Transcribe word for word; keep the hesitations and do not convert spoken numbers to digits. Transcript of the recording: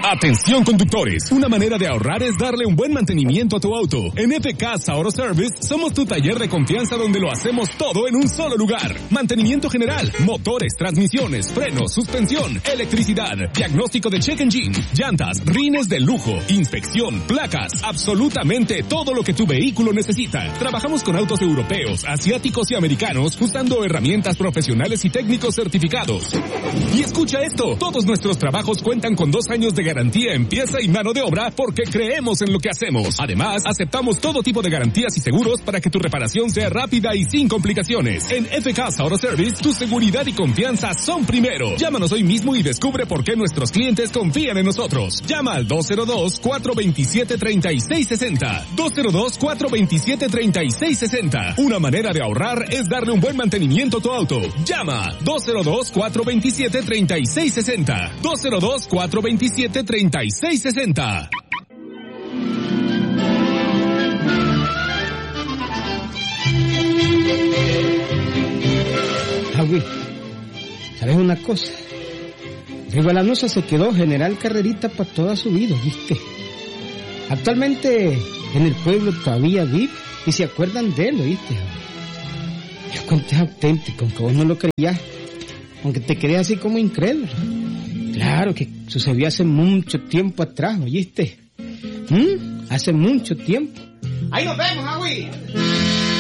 Atención conductores, una manera de ahorrar es darle un buen mantenimiento a tu auto. En F K Auto Service somos tu taller de confianza donde lo hacemos todo en un solo lugar. Mantenimiento general, motores, transmisiones, frenos, suspensión, electricidad, diagnóstico de check engine, llantas, rines de lujo, inspección, placas, absolutamente todo lo que tu vehículo necesita. Trabajamos con autos europeos, asiáticos y americanos usando herramientas profesionales y técnicos certificados. Y escucha esto, todos nuestros trabajos cuentan con dos años de garantía en pieza y mano de obra porque creemos en lo que hacemos. Además, aceptamos todo tipo de garantías y seguros para que tu reparación sea rápida y sin complicaciones. En F K Auto Service, tu seguridad y confianza son primero. Llámanos hoy mismo y descubre por qué nuestros clientes confían en nosotros. Llama al dos cero dos, cuatro dos siete, tres seis seis cero. dos cero dos, cuatro dos siete, tres seis seis cero. Una manera de ahorrar es darle un buen mantenimiento a tu auto. Llama dos cero dos, cuatro dos siete, tres seis seis cero. dos cero dos, cuatro dos siete, tres seis seis cero. Javi, ¿sabes una cosa? Rivalanosa se quedó general carrerita para toda su vida, ¿viste? Actualmente en el pueblo todavía vive y se acuerdan de él, ¿viste? Yo cuento es auténtico, aunque vos no lo creías, aunque te creas así como incrédulo. Claro que sucedió hace mucho tiempo atrás, ¿oíste? ¿Mm? Hace mucho tiempo. ¡Ahí nos vemos, Agüi!